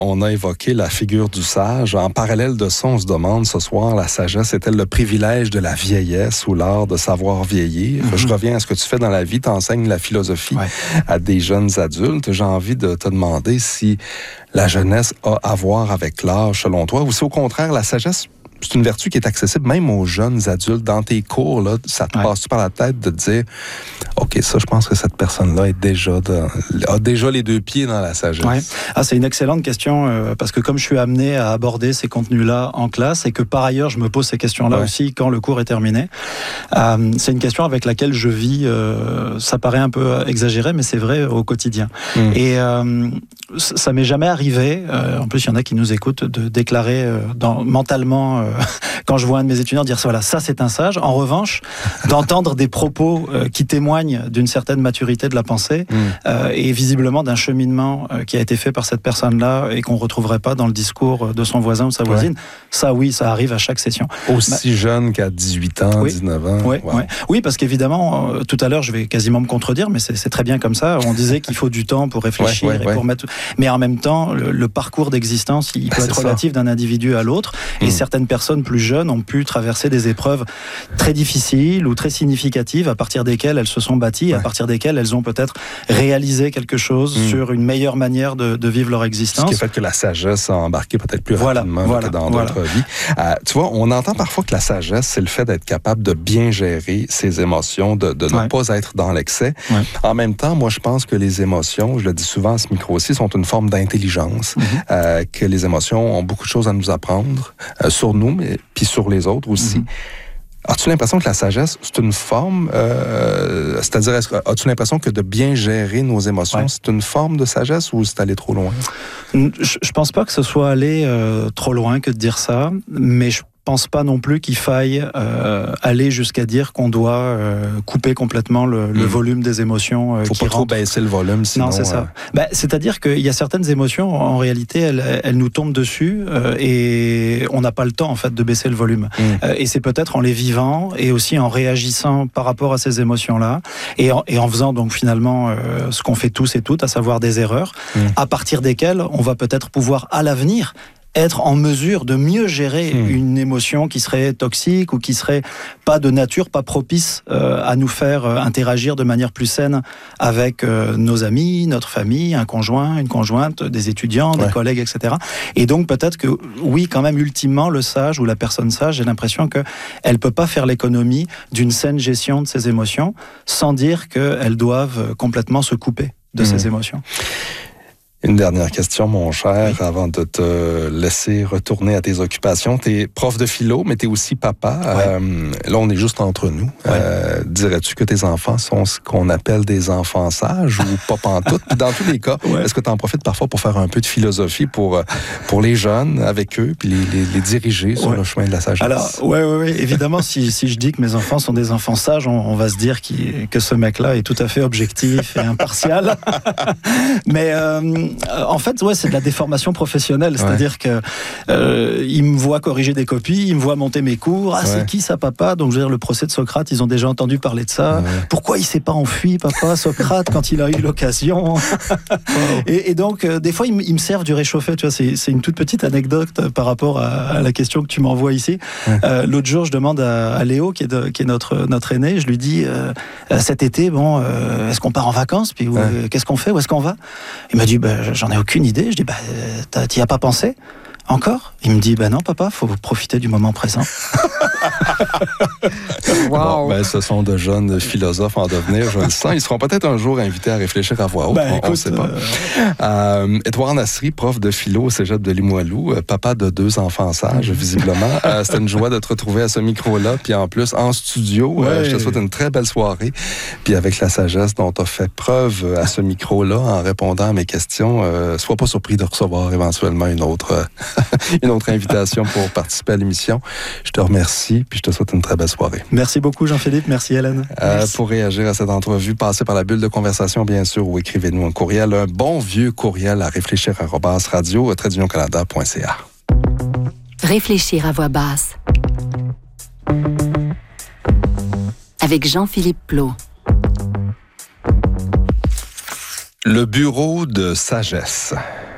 On a évoqué la figure du sage. En parallèle de ça, on se demande ce soir, la sagesse est-elle le privilège de la vieillesse ou l'art de savoir vieillir? Je reviens à ce que tu fais dans la vie, tu enseignes la philosophie à des jeunes adultes. J'ai envie de te demander si la jeunesse a à voir avec l'âge, selon toi, ou si au contraire, la sagesse, c'est une vertu qui est accessible même aux jeunes adultes. Dans tes cours, là, ça te passe par la tête de te dire « OK, ça, je pense que cette personne-là a déjà les deux pieds dans la sagesse. » C'est une excellente question parce que comme je suis amené à aborder ces contenus-là en classe et que par ailleurs, je me pose ces questions-là aussi quand le cours est terminé, c'est une question avec laquelle je vis, ça paraît un peu exagéré, mais c'est vrai au quotidien. Et ça m'est jamais arrivé, en plus il y en a qui nous écoutent, de déclarer mentalement... quand je vois un de mes étudiants dire voilà, ça c'est un sage. En revanche, d'entendre des propos qui témoignent d'une certaine maturité de la pensée et visiblement d'un cheminement qui a été fait par cette personne-là et qu'on ne retrouverait pas dans le discours de son voisin ou de sa voisine, ça oui, ça arrive à chaque session. Aussi jeune qu'à 18 ans, 19 ans. Oui, parce qu'évidemment, tout à l'heure, je vais quasiment me contredire, mais c'est très bien comme ça. On disait qu'il faut du temps pour réfléchir et pour mettre... Mais en même temps, le parcours d'existence, il peut être relatif d'un individu à l'autre et certaines personnes plus jeunes ont pu traverser des épreuves très difficiles ou très significatives à partir desquelles elles se sont bâties, à partir desquelles elles ont peut-être réalisé quelque chose sur une meilleure manière de vivre leur existence. Ce qui fait que la sagesse a embarqué peut-être plus rapidement que dans d'autres vies. Tu vois, on entend parfois que la sagesse, c'est le fait d'être capable de bien gérer ses émotions, de ne pas être dans l'excès. En même temps, moi, je pense que les émotions, je le dis souvent à ce micro aussi, sont une forme d'intelligence, que les émotions ont beaucoup de choses à nous apprendre sur nous, mais puis sur les autres aussi. As-tu l'impression que la sagesse, c'est une forme, c'est-à-dire, as-tu l'impression que de bien gérer nos émotions, c'est une forme de sagesse ou c'est aller trop loin? Je pense pas que ce soit aller trop loin que de dire ça, mais je pense pas non plus qu'il faille aller jusqu'à dire qu'on doit couper complètement le volume des émotions. Faut pas trop baisser le volume, sinon... Non, c'est ça. C'est-à-dire qu'il y a certaines émotions, en réalité, elles nous tombent dessus et on n'a pas le temps, en fait, de baisser le volume. Et c'est peut-être en les vivant et aussi en réagissant par rapport à ces émotions-là et en faisant donc finalement ce qu'on fait tous et toutes, à savoir des erreurs, à partir desquelles on va peut-être pouvoir à l'avenir être en mesure de mieux gérer une émotion qui serait toxique ou qui serait pas de nature, pas propice à nous faire interagir de manière plus saine avec nos amis, notre famille, un conjoint, une conjointe, des étudiants, des collègues, etc. Et donc peut-être que oui, quand même, ultimement, le sage ou la personne sage, j'ai l'impression qu'elle peut pas faire l'économie d'une saine gestion de ses émotions sans dire qu'elles doivent complètement se couper de ces émotions. Une dernière question, mon cher, avant de te laisser retourner à tes occupations. T'es prof de philo, mais t'es aussi papa. Là, on est juste entre nous. Dirais-tu que tes enfants sont ce qu'on appelle des enfants sages ou pas pantoute? Puis dans tous les cas, est-ce que tu en profites parfois pour faire un peu de philosophie pour les jeunes avec eux, puis les diriger sur le chemin de la sagesse? Alors, oui. Évidemment, si je dis que mes enfants sont des enfants sages, on va se dire que ce mec-là est tout à fait objectif et impartial. Mais... en fait, c'est de la déformation professionnelle. C'est-à-dire que ils me voient corriger des copies, ils me voient monter mes cours. C'est qui ça, papa? Donc, je veux dire, le procès de Socrate, ils ont déjà entendu parler de ça. Pourquoi il s'est pas enfui, papa, Socrate, quand il a eu l'occasion? Et donc, des fois, ils me servent du réchauffé. Tu vois, c'est une toute petite anecdote par rapport à la question que tu m'envoies ici. L'autre jour, je demande à Léo, qui est notre aîné, je lui dis, cet été, est-ce qu'on part en vacances? Puis qu'est-ce qu'on fait? Où est-ce qu'on va? Il m'a dit, j'en ai aucune idée. Je dis, t'y as pas pensé encore? Il me dit, non papa, faut profiter du moment présent. Wow. Ce sont de jeunes philosophes en devenir, je le sens. Ils seront peut-être un jour invités à réfléchir à voix haute, on ne sait pas. Édouard Nasri, prof de philo au cégep de Limoilou, papa de 2 enfants sages, visiblement. C'était une joie de te retrouver à ce micro-là, puis en plus, en studio. Je te souhaite une très belle soirée. Puis avec la sagesse dont tu as fait preuve à ce micro-là, en répondant à mes questions, sois pas surpris de recevoir éventuellement une autre invitation pour participer à l'émission. Je te remercie, puis je te souhaite une très belle soirée. Merci beaucoup, Jean-Philippe. Merci, Hélène. Pour réagir à cette entrevue, passez par la bulle de conversation, bien sûr, ou écrivez-nous un courriel, un bon vieux courriel à réfléchir@radio-canada.ca. Réfléchir à voix basse. Avec Jean-Philippe Plot. Le bureau de sagesse.